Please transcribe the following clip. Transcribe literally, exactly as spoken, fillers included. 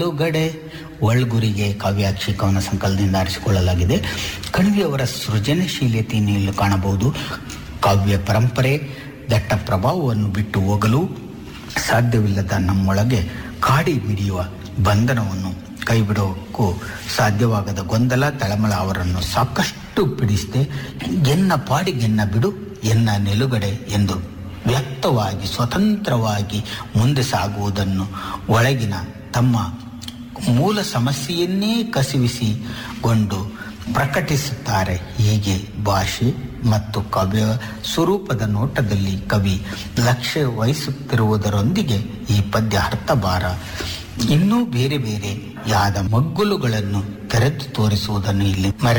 ಗಡೆ ಒಳ್ಗುರಿಗೆ ಕಾವ್ಯಾಕ್ಷಿ ಕವನ ಸಂಕಲನದಿಂದ ಆರಿಸಿಕೊಳ್ಳಲಾಗಿದೆ. ಕಣಿವೆಯವರ ಸೃಜನಶೀಲತೆಯನ್ನು ಇಲ್ಲಿ ಕಾಣಬಹುದು. ಕಾವ್ಯ ಪರಂಪರೆ ದಟ್ಟ ಪ್ರಭಾವವನ್ನು ಬಿಟ್ಟು ಹೋಗಲು ಸಾಧ್ಯವಿಲ್ಲದ ನಮ್ಮೊಳಗೆ ಕಾಡಿ ಮಿಡಿಯುವ ಬಂಧನವನ್ನು ಕೈಬಿಡೋಕ್ಕೂ ಸಾಧ್ಯವಾಗದ ಗೊಂದಲ ತಳಮಳ ಅವರನ್ನು ಸಾಕಷ್ಟು ಬಿಡಿಸಿದೆ. ಎನ್ನ ಪಾಡಿಗೆನ್ನ ಬಿಡು ಎನ್ನ ನಿಲುಗಡೆ ಎಂದು ವ್ಯಕ್ತವಾಗಿ ಸ್ವತಂತ್ರವಾಗಿ ಮುಂದೆ ಸಾಗುವುದನ್ನು ಒಳಗಿನ ತಮ್ಮ ಮೂಲ ಸಮಸ್ಯೆಯನ್ನೇ ಕಸಿವಿಸಿಕೊಂಡು ಪ್ರಕಟಿಸುತ್ತಾರೆ. ಹೀಗೆ ಭಾಷೆ ಮತ್ತು ಕಾವ್ಯ ಸ್ವರೂಪದ ನೋಟದಲ್ಲಿ ಕವಿ ಲಕ್ಷ್ಯ ವಹಿಸುತ್ತಿರುವುದರೊಂದಿಗೆ ಈ ಪದ್ಯ ಅರ್ಥಭಾರ ಇನ್ನೂ ಬೇರೆ ಬೇರೆ ಯಾದ ಮಗ್ಗುಲುಗಳನ್ನು ತೆರೆದು ತೋರಿಸುವುದನ್ನು ಇಲ್ಲಿ ಮರೆ